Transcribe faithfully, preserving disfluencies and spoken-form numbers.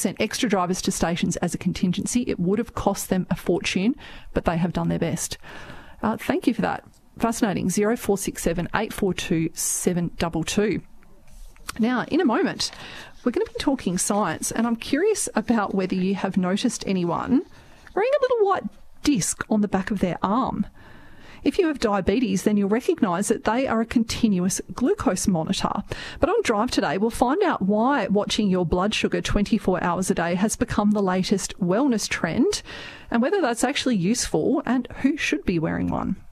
sent extra drivers to stations as a contingency. It would have cost them a fortune, but they have done their best. Uh, thank you for that. Fascinating. zero four six seven, eight four two, seven two two. Now, in a moment, we're going to be talking science, and I'm curious about whether you have noticed anyone wearing a little white disc on the back of their arm. If you have diabetes, then you'll recognise that they are a continuous glucose monitor. But on Drive today, we'll find out why watching your blood sugar twenty-four hours a day has become the latest wellness trend, and whether that's actually useful and who should be wearing one.